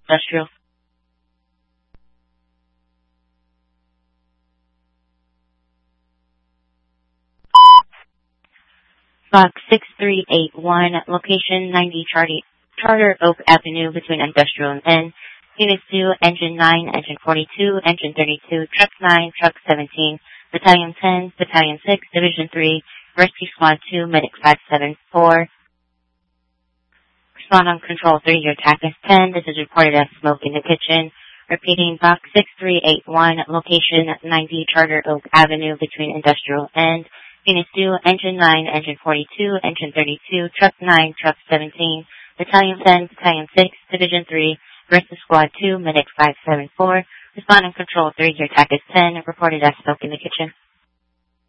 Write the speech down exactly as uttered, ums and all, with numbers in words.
Industrial. Box six three eight one, location ninety Charter, Charter Oak Avenue between Industrial and N. Unit two, Engine nine, Engine forty-two, Engine thirty-two, Truck nine, Truck seventeen, Battalion ten, Battalion six, Division three, Rescue Squad two, Medic five seven four. Respond on Control three, your attack is ten. This is reported as smoke in the kitchen. Repeating, Box six three eight one, location ninety Charter Oak Avenue between Industrial and Unit two, Engine nine, Engine forty-two, Engine thirty-two, Truck nine, Truck seventeen, Battalion ten, Battalion six, Division three, Rescue Squad two, Medic five seven four. Respond on Control three, your attack is ten. Reported as smoke in the kitchen.